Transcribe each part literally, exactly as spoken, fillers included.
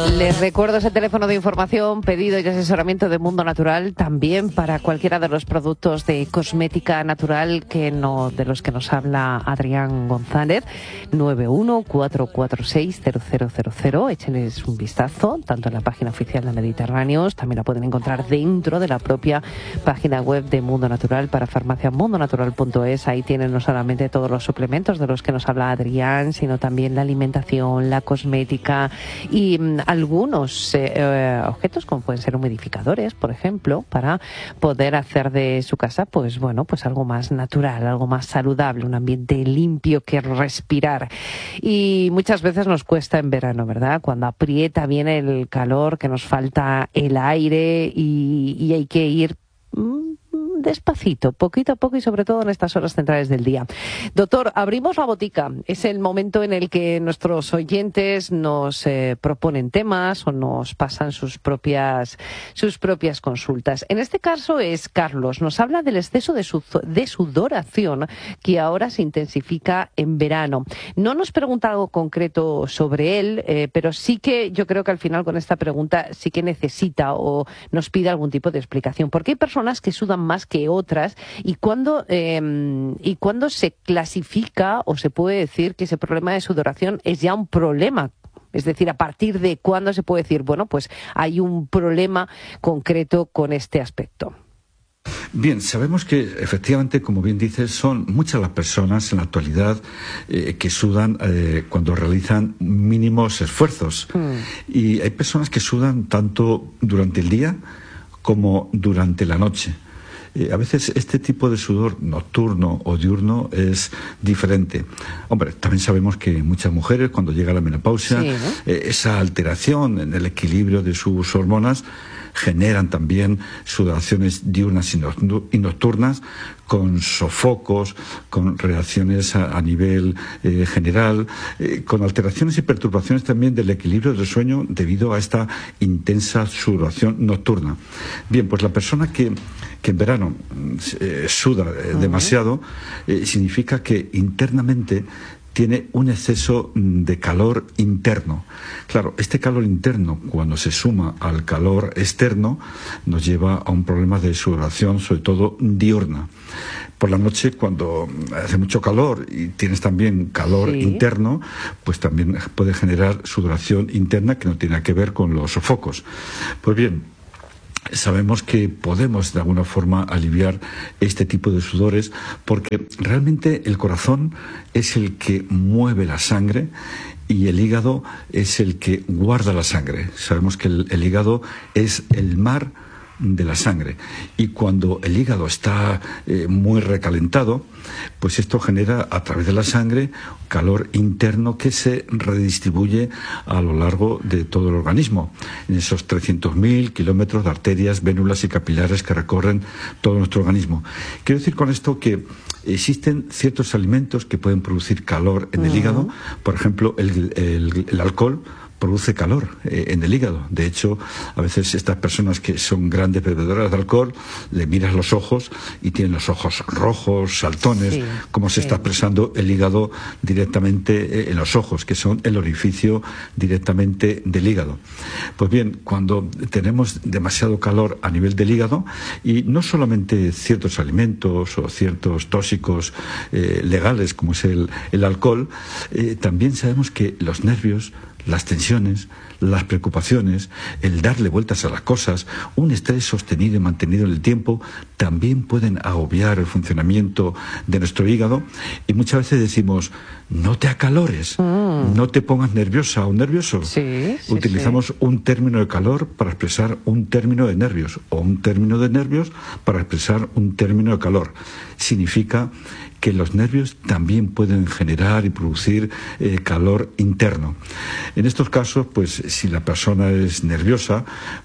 Les recuerdo ese teléfono de información, pedido y asesoramiento de Mundo Natural, también para cualquiera de los productos de cosmética natural que no, de los que nos habla Adrián González. nueve uno cuatro cuatro seis cero cero cero cero. Échenles un vistazo, tanto en la página oficial de Mediterráneos, también la pueden encontrar dentro de la propia página web de Mundo Natural para farmacia mundo natural punto es. Ahí tienen no solamente todos los suplementos de los que nos habla Adrián, sino también la alimentación, la cosmética y mm, algunos eh, eh, objetos como pueden ser humidificadores, por ejemplo, para poder hacer de su casa, pues bueno, pues algo más natural, algo más saludable, un ambiente limpio que respirar. Y muchas veces nos cuesta en verano, ¿verdad? Cuando aprieta bien el calor, que nos falta el aire y, y hay que ir mmm, despacito, poquito a poco y sobre todo en estas horas centrales del día. Doctor, abrimos la botica. Es el momento en el que nuestros oyentes nos eh, proponen temas o nos pasan sus propias sus propias consultas. En este caso es Carlos. Nos habla del exceso de, su, de sudoración que ahora se intensifica en verano. No nos pregunta algo concreto sobre él, eh, pero sí que yo creo que al final con esta pregunta sí que necesita o nos pide algún tipo de explicación. Porque hay personas que sudan más que otras y cuándo eh, y cuándo se clasifica o se puede decir que ese problema de sudoración es ya un problema. Es decir, a partir de cuándo se puede decir, bueno, pues hay un problema concreto con este aspecto. Bien, sabemos que efectivamente, como bien dices, son muchas las personas en la actualidad eh, que sudan eh, cuando realizan mínimos esfuerzos. Mm. Y hay personas que sudan tanto durante el día como durante la noche. Eh, a veces este tipo de sudor nocturno o diurno es diferente. Hombre, también sabemos que muchas mujeres cuando llega la menopausia, sí, ¿no? eh, esa alteración en el equilibrio de sus hormonas generan también sudoraciones diurnas y nocturnas con sofocos, con reacciones a, a nivel eh, general, eh, con alteraciones y perturbaciones también del equilibrio del sueño debido a esta intensa sudoración nocturna. Bien, pues la persona que, que en verano eh, suda eh, demasiado eh, significa que internamente tiene un exceso de calor interno. Claro, este calor interno, cuando se suma al calor externo, nos lleva a un problema de sudoración, sobre todo diurna. Por la noche, cuando hace mucho calor y tienes también calor sí. interno, pues también puede generar sudoración interna que no tiene que ver con los sofocos. Pues bien, sabemos que podemos de alguna forma aliviar este tipo de sudores porque realmente el corazón es el que mueve la sangre y el hígado es el que guarda la sangre. Sabemos que el, el hígado es el mar de la sangre y cuando el hígado está eh, muy recalentado, pues esto genera a través de la sangre calor interno que se redistribuye a lo largo de todo el organismo, en esos trescientos mil kilómetros de arterias, vénulas y capilares que recorren todo nuestro organismo. Quiero decir con esto que existen ciertos alimentos que pueden producir calor en el uh-huh. hígado, por ejemplo el, el, el alcohol produce calor eh, en el hígado. De hecho, a veces estas personas que son grandes bebedoras de alcohol, le miras los ojos y tienen los ojos rojos, saltones, sí, como se sí. está expresando el hígado directamente eh, en los ojos, que son el orificio directamente del hígado. Pues bien, cuando tenemos demasiado calor a nivel del hígado, y no solamente ciertos alimentos o ciertos tóxicos eh, legales, como es el, el alcohol, eh, también sabemos que los nervios, las tensiones, las preocupaciones, el darle vueltas a las cosas, un estrés sostenido y mantenido en el tiempo, también pueden agobiar el funcionamiento de nuestro hígado. Y muchas veces decimos, no te acalores, mm. no te pongas nerviosa o nervioso. Sí, sí, Utilizamos sí. un término de calor para expresar un término de nervios, o un término de nervios para expresar un término de calor. Significa que los nervios también pueden generar y producir eh, calor interno. En estos casos, pues si la persona es nerviosa,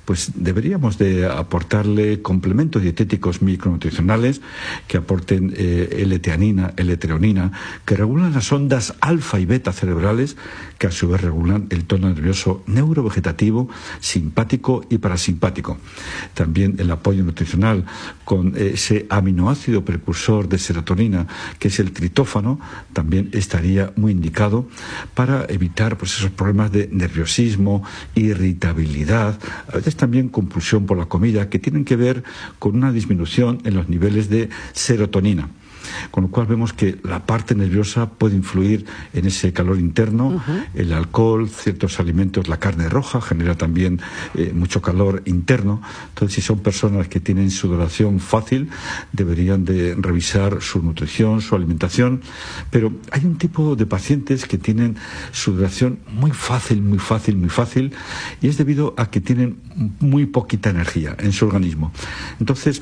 pues deberíamos de aportarle complementos dietéticos micronutricionales que aporten eh, L-teanina, L-treonina, que regulan las ondas alfa y beta cerebrales, que a su vez regulan el tono nervioso neurovegetativo, simpático y parasimpático. También el apoyo nutricional con ese aminoácido precursor de serotonina, que es el tritófano, también estaría muy indicado para evitar pues, esos problemas de nerviosismo, irritabilidad, a veces también compulsión por la comida, que tienen que ver con una disminución en los niveles de serotonina. Con lo cual vemos que la parte nerviosa puede influir en ese calor interno. Uh-huh. El alcohol, ciertos alimentos, la carne roja genera también eh, mucho calor interno. Entonces, si son personas que tienen sudoración fácil, deberían de revisar su nutrición, su alimentación. Pero hay un tipo de pacientes que tienen sudoración muy fácil, muy fácil, muy fácil, y es debido a que tienen muy poquita energía en su organismo. Entonces,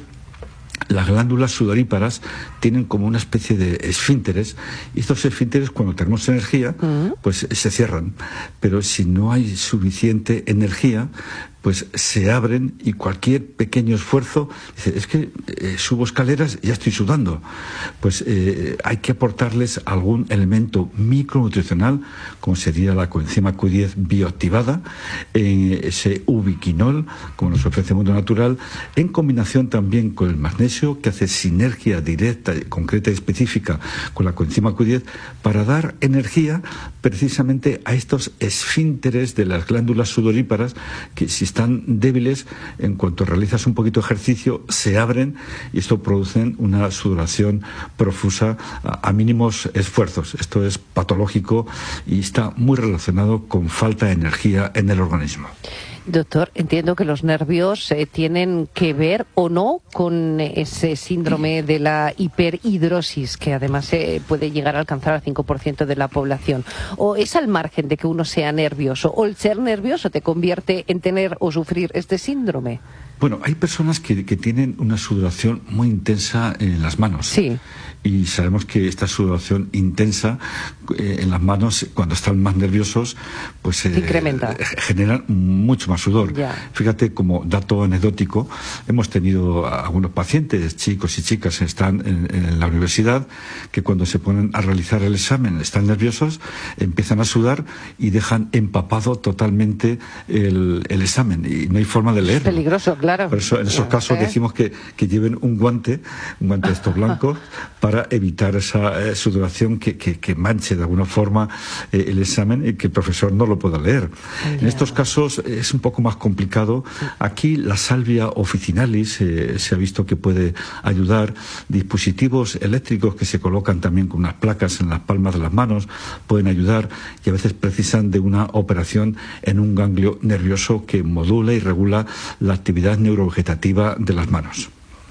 las glándulas sudoríparas tienen como una especie de esfínteres, y estos esfínteres, cuando tenemos energía, uh-huh, pues se cierran. Pero si no hay suficiente energía, pues se abren, y cualquier pequeño esfuerzo, dice, es que eh, subo escaleras y ya estoy sudando. Pues eh, hay que aportarles algún elemento micronutricional, como sería la coenzima Q diez bioactivada, eh, ese ubiquinol, como nos ofrece el mundo natural, en combinación también con el magnesio, que hace sinergia directa, concreta y específica con la coenzima Q diez, para dar energía precisamente a estos esfínteres de las glándulas sudoríparas, que si están débiles, en cuanto realizas un poquito de ejercicio, se abren, y esto produce una sudoración profusa a, a mínimos esfuerzos. Esto es patológico y está muy relacionado con falta de energía en el organismo. Doctor, entiendo que los nervios eh, tienen que ver o no con ese síndrome de la hiperhidrosis, que además eh, puede llegar a alcanzar al cinco por ciento de la población. ¿O es al margen de que uno sea nervioso? ¿O el ser nervioso te convierte en tener o sufrir este síndrome? Bueno, hay personas que, que tienen una sudoración muy intensa en las manos. Sí. Y sabemos que esta sudoración intensa eh, en las manos, cuando están más nerviosos, pues eh, incrementa, generan mucho más sudor. Ya. Fíjate, como dato anecdótico, hemos tenido a algunos pacientes, chicos y chicas, que están en, en la universidad, que cuando se ponen a realizar el examen están nerviosos, empiezan a sudar y dejan empapado totalmente el, el examen, y no hay forma de leerlo. Es peligroso, claro. Por eso, en esos casos ¿Eh? decimos que, que lleven un guante, un guante de estos blancos, para evitar esa eh, sudoración que, que, que manche de alguna forma eh, el examen y que el profesor no lo pueda leer. Yeah. En estos casos eh, es un poco más complicado. Aquí la salvia officinalis eh, se ha visto que puede ayudar. Dispositivos eléctricos que se colocan también con unas placas en las palmas de las manos pueden ayudar, y a veces precisan de una operación en un ganglio nervioso que modula y regula la actividad neurovegetativa de las manos.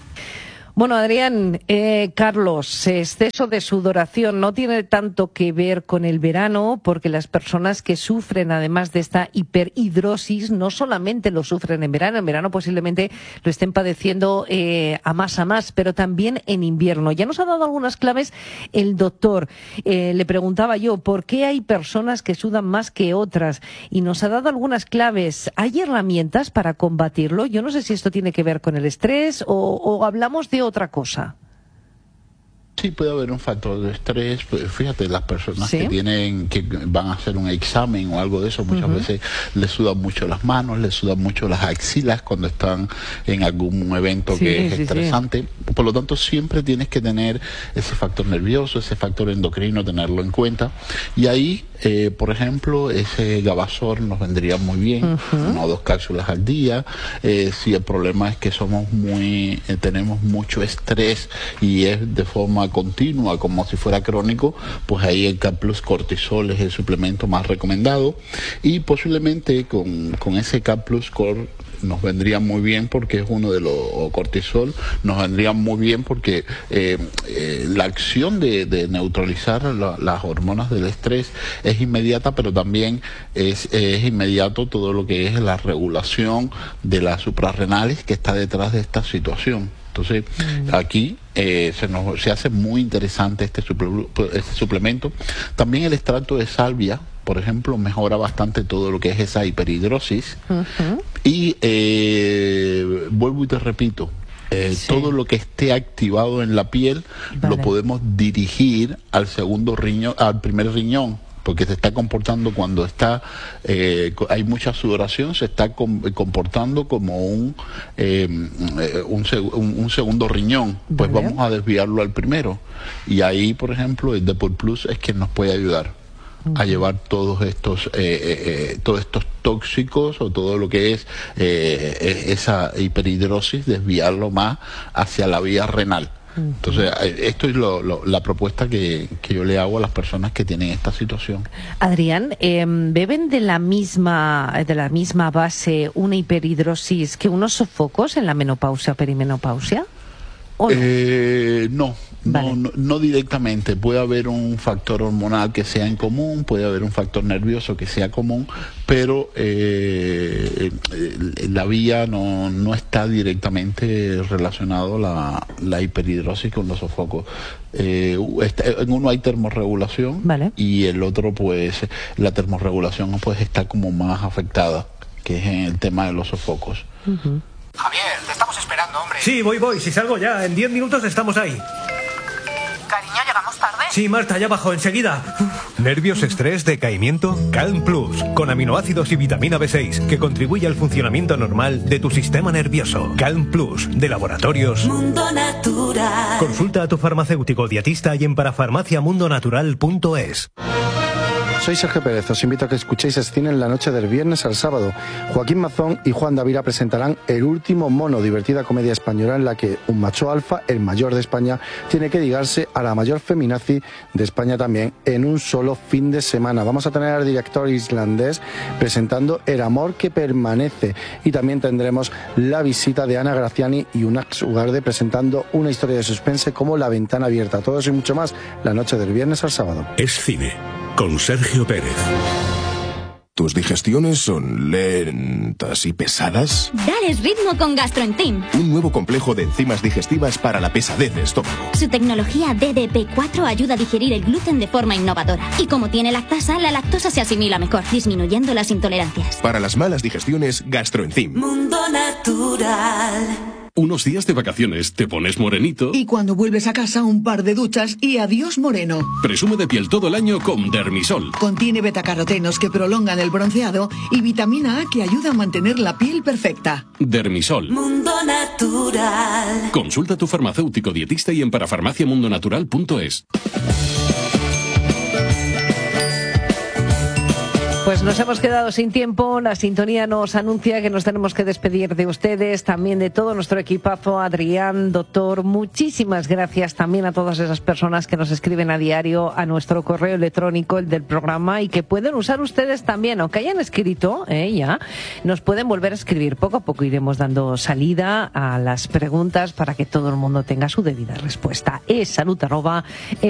Bueno, Adrián, eh, Carlos, exceso de sudoración no tiene tanto que ver con el verano, porque las personas que sufren, además de esta hiperhidrosis, no solamente lo sufren en verano, en verano posiblemente lo estén padeciendo eh, a más a más, pero también en invierno. Ya nos ha dado algunas claves el doctor. Eh, le preguntaba yo, ¿por qué hay personas que sudan más que otras? Y nos ha dado algunas claves. ¿Hay herramientas para combatirlo? Yo no sé si esto tiene que ver con el estrés o, o hablamos de otra cosa. Sí, puede haber un factor de estrés. Fíjate, las personas ¿Sí? que tienen, que van a hacer un examen o algo de eso, muchas uh-huh. veces les sudan mucho las manos, les sudan mucho las axilas cuando están en algún evento sí, que es sí, estresante. Sí. Por lo tanto, siempre tienes que tener ese factor nervioso, ese factor endocrino, tenerlo en cuenta. Y ahí, eh, por ejemplo, ese Gabasor nos vendría muy bien, uh-huh. una o dos cápsulas al día. Eh, si el problema es que somos muy, eh, tenemos mucho estrés y es de forma continua, como si fuera crónico, pues ahí el K Plus Cortisol es el suplemento más recomendado, y posiblemente con, con ese K Plus Cor nos vendría muy bien, porque es uno de los, o cortisol, nos vendría muy bien porque eh, eh, la acción de, de neutralizar la, las hormonas del estrés es inmediata, pero también es, es inmediato todo lo que es la regulación de las suprarrenales que está detrás de esta situación. Entonces, aquí eh, se, nos, se hace muy interesante este, suple, este suplemento. También el extracto de salvia, por ejemplo, mejora bastante todo lo que es esa hiperhidrosis. Uh-huh. Y eh, vuelvo y te repito, eh, sí. todo lo que esté activado en la piel vale. lo podemos dirigir al segundo riñón, al primer riñón, porque se está comportando cuando está eh, hay mucha sudoración, se está com comportando como un, eh, un, seg un, un segundo riñón, pues vale. vamos a desviarlo al primero, y ahí por ejemplo el Depur Plus es quien nos puede ayudar uh-huh. a llevar todos estos eh, eh, todos estos tóxicos o todo lo que es eh, esa hiperhidrosis, desviarlo más hacia la vía renal. Entonces, esto es lo, lo, la propuesta que, que yo le hago a las personas que tienen esta situación. Adrián, eh, ¿beben de la misma de la misma base una hiperhidrosis que unos sofocos en la menopausia o perimenopausia? ¿O no? Eh, no. Vale. No, no, no directamente. Puede haber un factor hormonal que sea en común, puede haber un factor nervioso que sea común, pero eh, la vía no, no está directamente relacionado la, la hiperhidrosis con los sofocos. Eh, en uno hay termorregulación vale. y el otro pues la termorregulación pues está como más afectada, que es en el tema de los sofocos. Uh-huh. Javier, te estamos esperando, hombre. Sí, voy, voy. Si salgo ya, en diez minutos estamos ahí. Cariño, ¿llegamos tarde? Sí, Marta, ya bajo, enseguida. ¿Nervios, estrés, decaimiento? Calm Plus, con aminoácidos y vitamina B seis, que contribuye al funcionamiento normal de tu sistema nervioso. Calm Plus, de Laboratorios Mundo Natural. Consulta a tu farmacéutico dietista y en parafarmacia mundo natural punto es. Soy Sergio Pérez, os invito a que escuchéis Escine en la noche del viernes al sábado. Joaquín Mazón y Juan Davira presentarán El último mono, divertida comedia española en la que un macho alfa, el mayor de España, tiene que ligarse a la mayor feminazi de España también en un solo fin de semana. Vamos a tener al director islandés presentando El amor que permanece, y también tendremos la visita de Ana Graciani y Unax Ugarde presentando una historia de suspense como La ventana abierta. Todo eso y mucho más la noche del viernes al sábado. Escine con Sergio Pérez. ¿Tus digestiones son lentas y pesadas? Dales ritmo con GastroEnzyme. Un nuevo complejo de enzimas digestivas para la pesadez de estómago. Su tecnología D D P cuatro ayuda a digerir el gluten de forma innovadora. Y como tiene lactasa, la lactosa se asimila mejor, disminuyendo las intolerancias. Para las malas digestiones, GastroEnzyme. Mundo Natural. Unos días de vacaciones, te pones morenito. Y cuando vuelves a casa, un par de duchas y adiós moreno. Presume de piel todo el año con Dermisol. Contiene betacarotenos que prolongan el bronceado y vitamina A que ayuda a mantener la piel perfecta. Dermisol. Mundo Natural. Consulta a tu farmacéutico dietista y en parafarmacia mundo natural punto es. Pues nos hemos quedado sin tiempo, la sintonía nos anuncia que nos tenemos que despedir de ustedes, también de todo nuestro equipazo. Adrián, doctor, muchísimas gracias también a todas esas personas que nos escriben a diario a nuestro correo electrónico, el del programa, y que pueden usar ustedes también, aunque hayan escrito eh, ya, nos pueden volver a escribir. Poco a poco iremos dando salida a las preguntas para que todo el mundo tenga su debida respuesta. Es salud arroba